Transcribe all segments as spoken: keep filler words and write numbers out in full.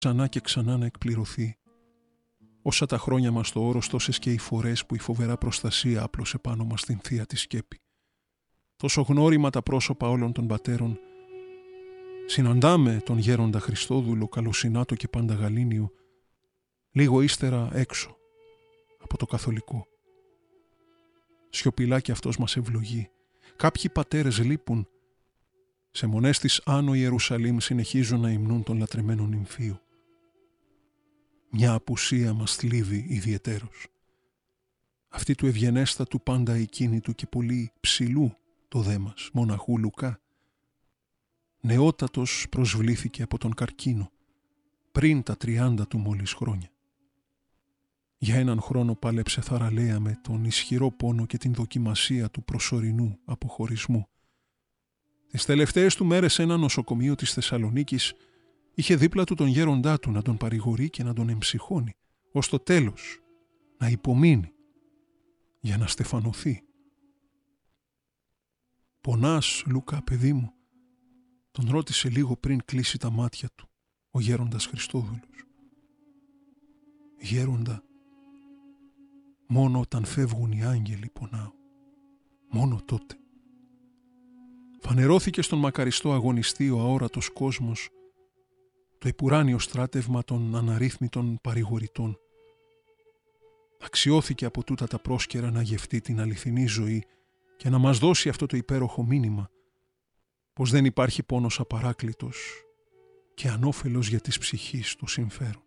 ξανά και ξανά να εκπληρωθεί. Όσα τα χρόνια μας στο όρος, τόσες και οι φορές που η φοβερά προστασία άπλωσε πάνω μας την θεία τη σκέπη. Τόσο γνώριμα τα πρόσωπα όλων των πατέρων. Συναντάμε τον γέροντα Χριστόδουλο, καλοσυνάτο και πάντα γαλήνιο, λίγο ύστερα έξω από το καθολικό. Σιωπηλά κι αυτός μας ευλογεί. Κάποιοι πατέρες λείπουν. Σε μονές της Άνω Ιερουσαλήμ συνεχίζουν να υμνούν τον λατρεμένο νυμφίο. Μια απουσία μας θλίβει ιδιαιτέρως. Αυτή του ευγενέστατου πάντα εκκίνητου και πολύ ψηλού το δε μας, μοναχού Λουκά. Νεότατος προσβλήθηκε από τον καρκίνο, πριν τα τριάντα του μόλις χρόνια. Για έναν χρόνο πάλεψε θαραλέα με τον ισχυρό πόνο και την δοκιμασία του προσωρινού αποχωρισμού. Τις τελευταίες του μέρες σε ένα νοσοκομείο της Θεσσαλονίκης είχε δίπλα του τον γέροντά του να τον παρηγορεί και να τον εμψυχώνει, ως το τέλος να υπομείνει για να στεφανωθεί. «Πονάς, Λουκά, παιδί μου?» τον ρώτησε λίγο πριν κλείσει τα μάτια του ο γέροντας Χριστόδουλος. «Γέροντα, μόνο όταν φεύγουν οι άγγελοι πονάω. Μόνο τότε». Φανερώθηκε στον μακαριστό αγωνιστή ο αόρατος κόσμος, το επουράνιο στράτευμα των αναρρύθμιτων παρηγορητών. Αξιώθηκε από τούτα τα πρόσκαιρα να γευτεί την αληθινή ζωή και να μας δώσει αυτό το υπέροχο μήνυμα, πως δεν υπάρχει πόνος απαράκλητος και ανώφελος για της ψυχής το συμφέρον.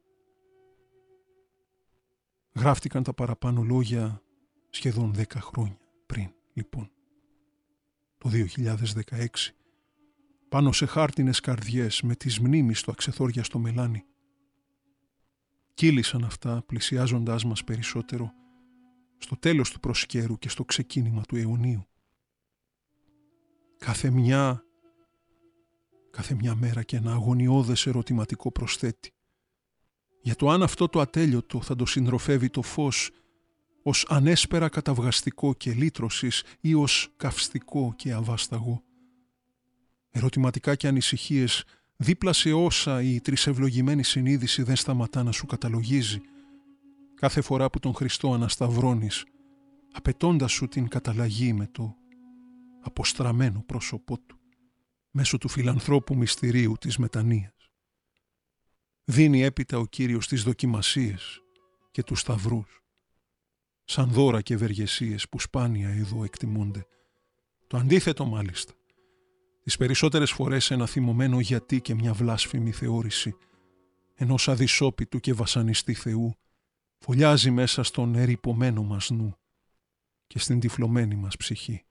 Γράφτηκαν τα παραπάνω λόγια σχεδόν δέκα χρόνια πριν, λοιπόν. Το δύο χιλιάδες δεκαέξι, πάνω σε χάρτινες καρδιές με τις μνήμεις στο αξεθόριαστο μελάνι. Κύλησαν αυτά πλησιάζοντάς μας περισσότερο στο τέλος του προσκέρου και στο ξεκίνημα του αιωνίου. Κάθε μια, κάθε μια μέρα και ένα αγωνιώδες ερωτηματικό προσθέτει για το αν αυτό το ατέλειωτο θα το συντροφεύει το φως ως ανέσπερα καταυγαστικό και λύτρωσης ή ως καυστικό και αβάσταγο. Ερωτηματικά και ανησυχίες δίπλα σε όσα η τρισευλογημένη συνείδηση δεν σταματά να σου καταλογίζει κάθε φορά που τον Χριστό ανασταυρώνεις, απαιτώντας σου την καταλλαγή με το αποστραμμένο πρόσωπό του, μέσω του φιλανθρώπου μυστηρίου της μετανοίας. Δίνει έπειτα ο Κύριος τις δοκιμασίες και τους σταυρούς, σαν δώρα και ευεργεσίες που σπάνια εδώ εκτιμούνται. Το αντίθετο μάλιστα, τις περισσότερες φορές ένα θυμωμένο γιατί και μια βλάσφημη θεώρηση ενός αδυσόπιτου και βασανιστή Θεού φωλιάζει μέσα στον ερειπωμένο μας νου και στην τυφλωμένη μας ψυχή.